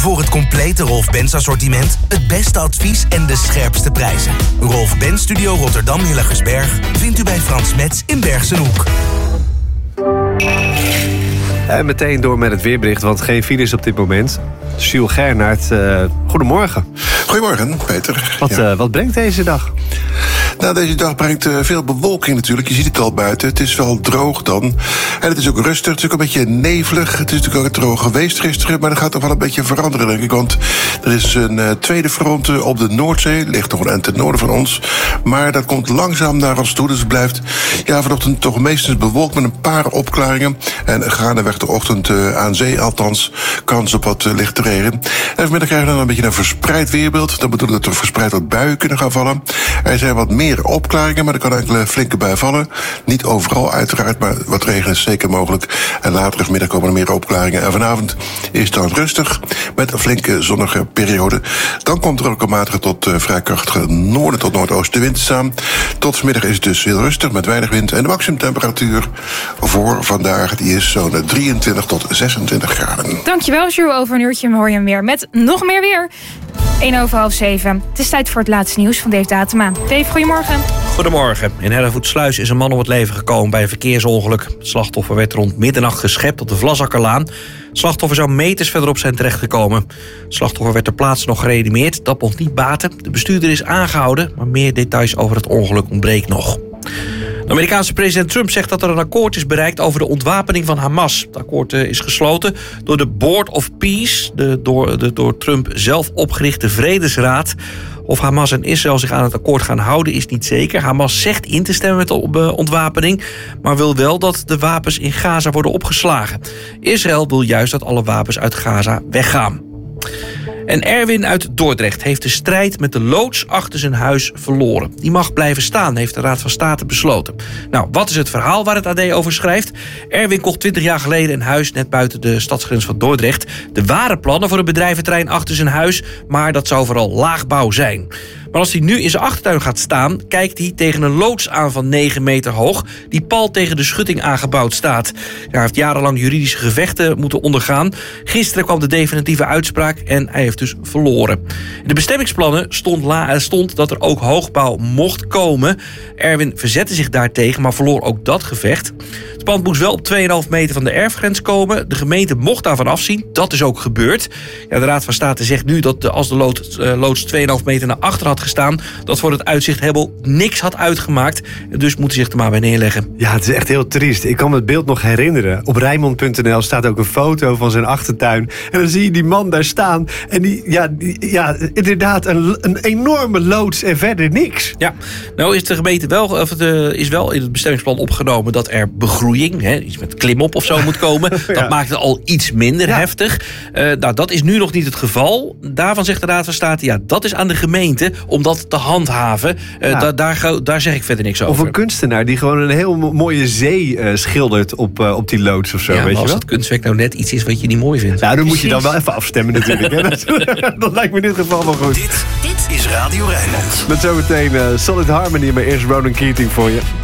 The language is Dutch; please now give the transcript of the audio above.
Voor het complete Rolf Benz assortiment, het beste advies en de scherpste prijzen. Rolf Benz Studio Rotterdam Hillegersberg vindt u bij Frans Metz in Bergsenhoek. En meteen door met het weerbericht, want geen files op dit moment. Jules Gernaert, goedemorgen. Goedemorgen, Peter. Wat brengt deze dag? Nou, deze dag brengt veel bewolking natuurlijk. Je ziet het al buiten. Het is wel droog dan. En het is ook rustig. Het is ook een beetje nevelig. Het is natuurlijk ook droog geweest gisteren. Maar dat gaat toch wel een beetje veranderen, denk ik. Want er is een tweede front op de Noordzee. Ligt nog een ten noorden van ons. Maar dat komt langzaam naar ons toe. Dus het blijft vanochtend toch meestens bewolkt met een paar opklaringen. En gaandeweg de ochtend aan zee althans kans op wat lichte regen. En vanmiddag krijgen we dan een beetje een verspreid weerbeeld. Dat bedoelt dat er verspreid wat buien kunnen gaan vallen. Er zijn wat meer opklaringen, maar er kan enkele flinke bui vallen. Niet overal uiteraard, maar wat regen is zeker mogelijk. En later vanmiddag komen er meer opklaringen. En vanavond is het dan rustig met een flinke zonnige periode. Dan komt er ook een matige tot vrij krachtige noorden tot noordoostenwind te staan. Tot vanmiddag is het dus heel rustig met weinig wind. En de maximumtemperatuur voor vandaag die is zo'n 23 tot 26 graden. Dankjewel, Jules. Over een uurtje hoor je hem weer met nog meer weer. 6:01. Het is tijd voor het laatste nieuws van Dave Datema. Dave, goedemorgen. Goedemorgen. In Hellevoetsluis is een man om het leven gekomen bij een verkeersongeluk. Het slachtoffer werd rond middernacht geschept op de Vlasakkerlaan. Het slachtoffer zou meters verderop zijn terechtgekomen. Het slachtoffer werd ter plaatse nog gereanimeerd. Dat mocht niet baten. De bestuurder is aangehouden, maar meer details over het ongeluk ontbreekt nog. De Amerikaanse president Trump zegt dat er een akkoord is bereikt over de ontwapening van Hamas. Het akkoord is gesloten door de Board of Peace, de door Trump zelf opgerichte Vredesraad. Of Hamas en Israël zich aan het akkoord gaan houden is niet zeker. Hamas zegt in te stemmen met de ontwapening, maar wil wel dat de wapens in Gaza worden opgeslagen. Israël wil juist dat alle wapens uit Gaza weggaan. En Erwin uit Dordrecht heeft de strijd met de loods achter zijn huis verloren. Die mag blijven staan, heeft de Raad van State besloten. Nou, wat is het verhaal waar het AD over schrijft? Erwin kocht 20 jaar geleden een huis net buiten de stadsgrens van Dordrecht. Er waren plannen voor een bedrijventerrein achter zijn huis, maar dat zou vooral laagbouw zijn. Maar als hij nu in zijn achtertuin gaat staan, kijkt hij tegen een loods aan van 9 meter hoog, die pal tegen de schutting aangebouwd staat. Hij heeft jarenlang juridische gevechten moeten ondergaan. Gisteren kwam de definitieve uitspraak en hij heeft dus verloren. In de bestemmingsplannen stond dat er ook hoogbouw mocht komen. Erwin verzette zich daartegen, maar verloor ook dat gevecht. Het pand moest wel op 2,5 meter van de erfgrens komen. De gemeente mocht daarvan afzien. Dat is ook gebeurd. Ja, de Raad van State zegt nu dat als de loods 2,5 meter naar achter had gestaan, dat voor het uitzicht helemaal niks had uitgemaakt. Dus moeten ze zich er maar bij neerleggen. Ja, het is echt heel triest. Ik kan me het beeld nog herinneren. Op Rijnmond.nl staat ook een foto van zijn achtertuin. En dan zie je die man daar staan. En die inderdaad, een enorme loods en verder niks. Ja, nou is de gemeente is wel in het bestemmingsplan opgenomen dat er begroeiing, iets met klimop of zo moet komen. Ja. Dat maakt het al iets minder heftig. Nou, dat is nu nog niet het geval. Daarvan zegt de Raad van State, dat is aan de gemeente om dat te handhaven. Daar zeg ik verder niks over. Of een kunstenaar die gewoon een heel mooie zee schildert op die loods of zo. Ja, weet je als wel? het kunstwerk nou net iets is wat je niet mooi vindt. Nou, dan moet je dan wel even afstemmen natuurlijk. Hè? Dat lijkt me in dit geval wel goed. Dit is Radio Rijnmond. Met zometeen Solid Harmony, maar eerst Ronan Keating voor je.